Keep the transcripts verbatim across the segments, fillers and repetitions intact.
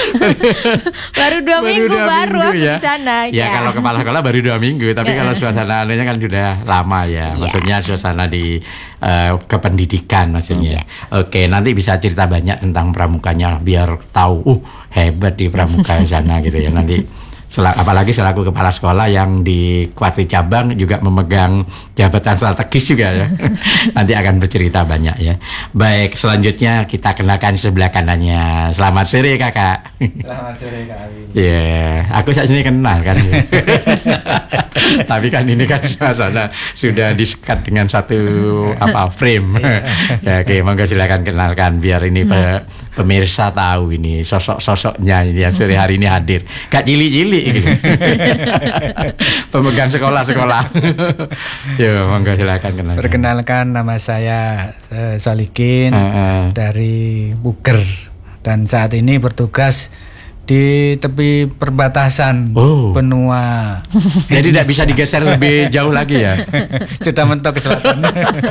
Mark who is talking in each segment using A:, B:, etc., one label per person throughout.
A: baru dua
B: baru
A: minggu
B: dua
A: baru
B: minggu,
A: aku
B: ya.
A: di sana.
B: Ya, ya kalau kepala sekolah baru dua minggu, tapi kalau suasana anunya kan sudah lama ya. Maksudnya ya. Suasana di uh, kependidikan maksudnya. Ya. Oke, nanti bisa cerita banyak tentang pramukanya biar tahu. Uh, hebat di pramuka sana gitu ya nanti. Apalagi selaku kepala sekolah yang di Kuarti Cabang juga memegang jabatan strategis juga ya. Nanti akan bercerita banyak ya. Baik, selanjutnya kita kenalkan sebelah kanannya. Selamat sore kakak.
C: Selamat sore Kak Ali.
B: Ya, yeah, aku saat ini kenal kan. Tapi kan ini kan suasana sudah disekat dengan satu apa frame. Ya, oke, monggo silakan kenalkan biar ini pe, pemirsa tahu ini sosok-sosoknya ini yang sore hari ini hadir. Kak Cili-Cili. Pemegang sekolah-sekolah. Ya, monggo silakan kenalkan.
C: Perkenalkan, nama saya uh, Solikin uh, uh. dari Buger dan saat ini bertugas di tepi perbatasan oh. benua.
B: Jadi tidak bisa digeser lebih jauh lagi ya.
C: Sudah mentok ke selatan.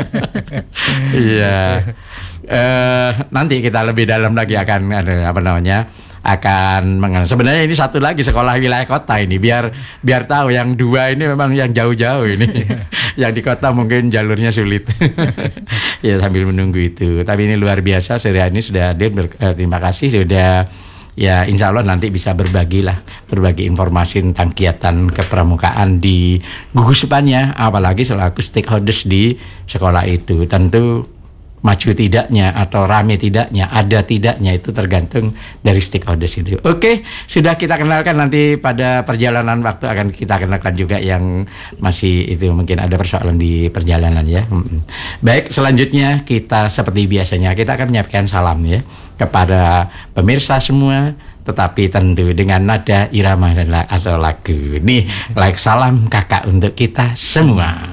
B: Iya. Uh, nanti kita lebih dalam lagi akan ada apa namanya? akan mengenal. Sebenarnya ini satu lagi sekolah wilayah kota ini biar biar tahu yang dua ini memang yang jauh-jauh ini. Yang di kota mungkin jalurnya sulit. Ya sambil menunggu itu. Tapi ini luar biasa Seri ini sudah hadir. Ber, eh, terima kasih sudah ya insya Allah nanti bisa berbagi lah berbagi informasi tentang kegiatan kepramukaan di gugus depannya apalagi selaku stakeholders di sekolah itu. Tentu maju tidaknya atau rame tidaknya, ada tidaknya itu tergantung dari stakeholders itu. Oke, sudah kita kenalkan nanti pada perjalanan waktu akan kita kenalkan juga yang masih itu mungkin ada persoalan di perjalanan ya. Baik, selanjutnya kita seperti biasanya kita akan menyiapkan salam ya kepada pemirsa semua, tetapi tentu dengan nada irama dan atau lagu. Nih, like salam kakak untuk kita semua.